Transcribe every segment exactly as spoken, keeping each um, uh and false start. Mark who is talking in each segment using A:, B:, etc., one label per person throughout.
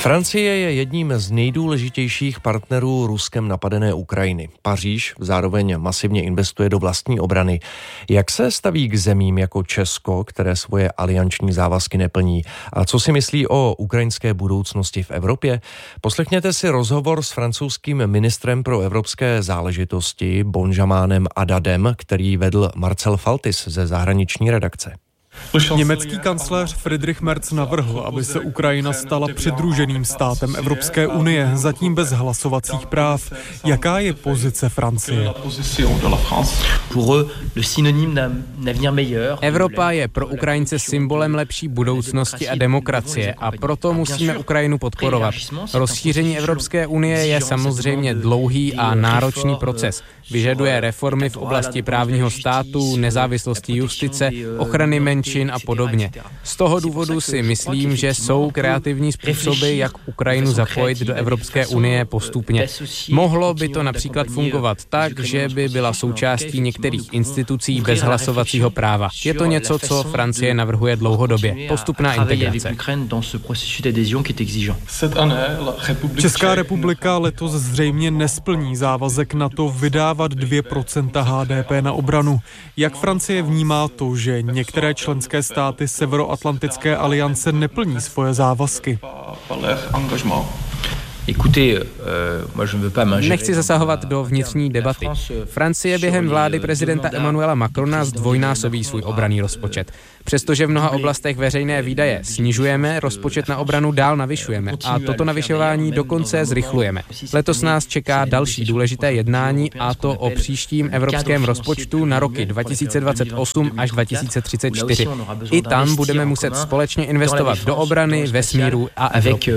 A: Francie je jedním z nejdůležitějších partnerů Ruskem napadené Ukrajiny. Paříž zároveň masivně investuje do vlastní obrany. Jak se staví k zemím jako Česko, které svoje alianční závazky neplní? A co si myslí o ukrajinské budoucnosti v Evropě? Poslechněte si rozhovor s francouzským ministrem pro evropské záležitosti Benjamanem Adadem, který vedl Marcel Faltis ze zahraniční redakce.
B: Německý kancléř Friedrich Merz navrhl, aby se Ukrajina stala přidruženým státem Evropské unie, zatím bez hlasovacích práv. Jaká je pozice Francie?
C: Evropa je pro Ukrajince symbolem lepší budoucnosti a demokracie a proto musíme Ukrajinu podporovat. Rozšíření Evropské unie je samozřejmě dlouhý a náročný proces. Vyžaduje reformy v oblasti právního státu, nezávislosti justice, ochrany menšin a podobně. Z toho důvodu si myslím, že jsou kreativní způsoby, jak Ukrajinu zapojit do Evropské unie postupně. Mohlo by to například fungovat tak, že by byla součástí některých institucí bez hlasovacího práva. Je to něco, co Francie navrhuje dlouhodobě. Postupná integrace.
B: Česká republika letos zřejmě nesplní závazek na to vydávat dvě procenta H D P na obranu. Jak Francie vnímá to, že některé členské státy Severoatlantické aliance neplní svoje závazky?
C: Nechci zasahovat do vnitřní debaty. Francie během vlády prezidenta Emmanuela Macrona zdvojnásobí svůj obranný rozpočet. Přestože v mnoha oblastech veřejné výdaje snižujeme, rozpočet na obranu dál navyšujeme a toto navyšování dokonce zrychlujeme. Letos nás čeká další důležité jednání, a to o příštím evropském rozpočtu na roky dva tisíce dvacet osm až dva tisíce třicet čtyři. I tam budeme muset společně investovat do obrany, vesmíru a Evropy.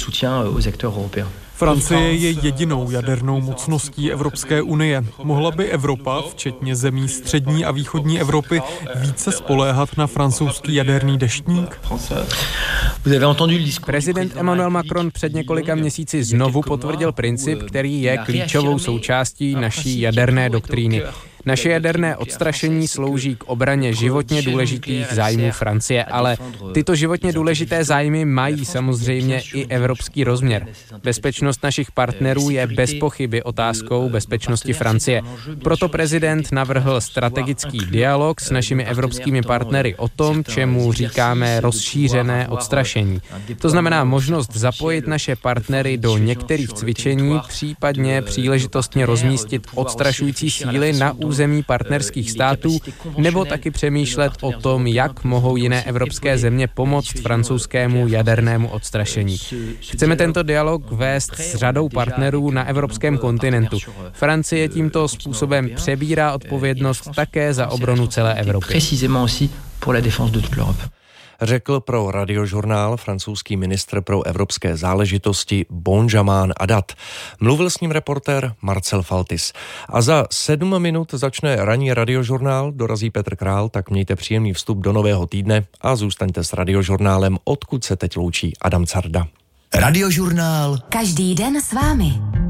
B: Francie je jedinou jadernou mocností Evropské unie. Mohla by Evropa, včetně zemí střední a východní Evropy, více spoléhat na francouzský jaderný deštník?
C: Prezident Emmanuel Macron před několika měsíci znovu potvrdil princip, který je klíčovou součástí naší jaderné doktríny. Naše jaderné odstrašení slouží k obraně životně důležitých zájmů Francie, ale tyto životně důležité zájmy mají samozřejmě i evropský rozměr. Bezpečnost našich partnerů je bez pochyby otázkou bezpečnosti Francie. Proto prezident navrhl strategický dialog s našimi evropskými partnery o tom, čemu říkáme rozšířené odstrašení. To znamená možnost zapojit naše partnery do některých cvičení, případně příležitostně rozmístit odstrašující síly na území zemí partnerských států, nebo taky přemýšlet o tom, jak mohou jiné evropské země pomoct francouzskému jadernému odstrašení. Chceme tento dialog vést s řadou partnerů na evropském kontinentu. Francie tímto způsobem přebírá odpovědnost také za obranu celé Evropy.
A: Řekl pro Radiožurnál francouzský ministr pro evropské záležitosti Benjaman Adad. Mluvil s ním reportér Marcel Faltis. A za sedm minut začne ranní Radiožurnál, dorazí Petr Král, tak mějte příjemný vstup do nového týdne a zůstaňte s Radiožurnálem, odkud se teď loučí Adam Carda.
D: Radiožurnál.
E: Každý den s vámi.